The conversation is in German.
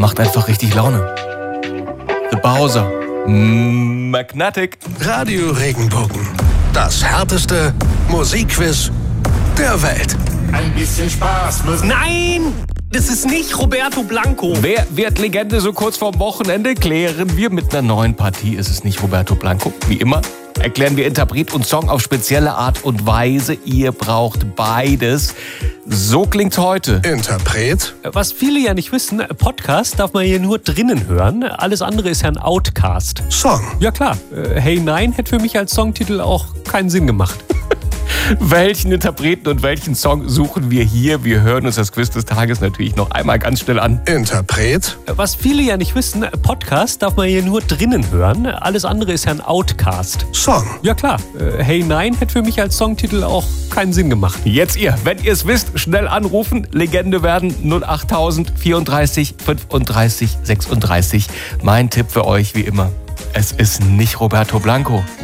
macht einfach richtig Laune. The Bowser. Magnetic. Radio Regenbogen. Das härteste Musikquiz der Welt. Ein bisschen Spaß muss... Nein! Das ist nicht Roberto Blanco. Wer wird Legende so kurz vorm Wochenende? Klären wir mit einer neuen Partie. Ist es nicht Roberto Blanco? Wie immer erklären wir Interpret und Song auf spezielle Art und Weise. Ihr braucht beides. So klingt's heute. Interpret. Was viele ja nicht wissen, Podcast darf man hier nur drinnen hören. Alles andere ist ja ein Outcast. Song. Ja klar, Hey Nein hätte für mich als Songtitel auch keinen Sinn gemacht. Welchen Interpreten und welchen Song suchen wir hier? Wir hören uns das Quiz des Tages natürlich noch einmal ganz schnell an. Interpret. Was viele ja nicht wissen, Podcast darf man hier nur drinnen hören. Alles andere ist ja ein Outcast. Song. Ja klar, Hey Nein hätte für mich als Songtitel auch keinen Sinn gemacht. Jetzt ihr, wenn ihr es wisst, schnell anrufen, Legende werden 08000 34 35 36. Mein Tipp für euch wie immer, es ist nicht Roberto Blanco.